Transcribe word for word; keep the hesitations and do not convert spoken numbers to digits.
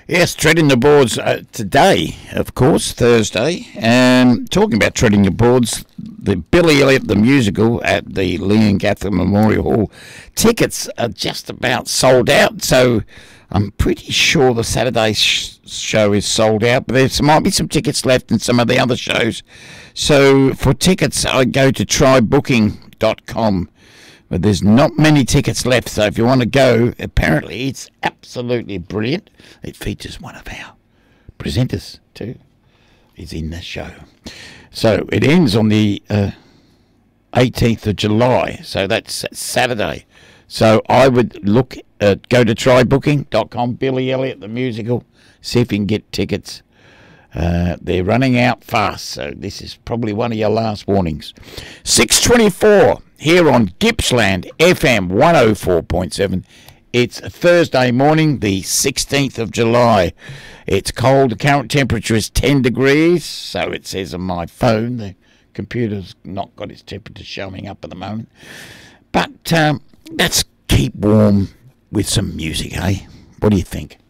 Yes, treading the boards uh, today, of course, Thursday. And talking about treading the boards, the Billy Elliot the musical at the Leon Gatham Memorial Hall, tickets are just about sold out. So I'm pretty sure the Saturday sh- show is sold out, but there might be some tickets left in some of the other shows. So for tickets, I go to try booking dot com. But there's not many tickets left, so if you want to go, apparently it's absolutely brilliant. It features one of our presenters too. He's in the show. So it ends on the uh, eighteenth of July, so that's Saturday. So I would look at, go to try booking dot com, Billy Elliot the musical, see if you can get tickets. Uh, they're running out fast, so this is probably one of your last warnings. six twenty-four here on Gippsland F M one oh four point seven. It's Thursday morning, the sixteenth of July. It's cold. The current temperature is ten degrees, so it says on my phone. The computer's not got its temperature showing up at the moment. But um, let's keep warm with some music, eh? What do you think?